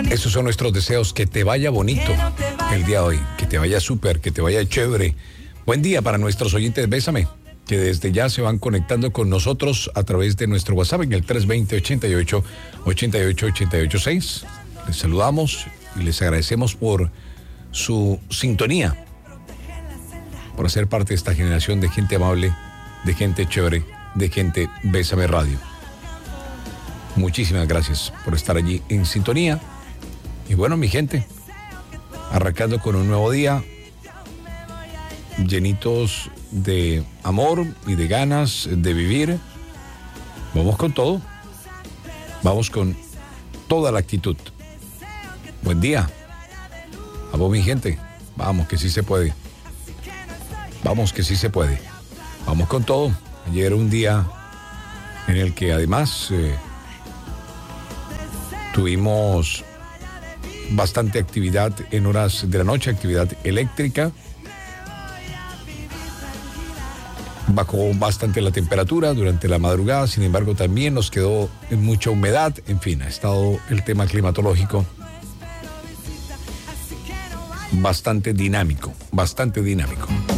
Esos son nuestros deseos, que te vaya bonito el día de hoy, que te vaya súper, que te vaya chévere. Buen día para nuestros oyentes, Bésame, que desde ya se van conectando con nosotros a través de nuestro WhatsApp en el 320-88-88-886. Les saludamos y les agradecemos por su sintonía, por ser parte de esta generación de gente amable, de gente chévere, de gente Bésame Radio. Muchísimas gracias por estar allí en sintonía. Y bueno, mi gente, arrancando con un nuevo día, llenitos de amor y de ganas de vivir. Vamos con todo. Vamos con toda la actitud. Buen día. A vos, mi gente. Vamos, que sí se puede. Vamos, que sí se puede. Vamos con todo. Ayer era un día en el que además tuvimos bastante actividad en horas de la noche, actividad eléctrica. Bajó bastante la temperatura durante la madrugada, sin embargo también nos quedó mucha humedad. En fin, ha estado el tema climatológico bastante dinámico, bastante dinámico.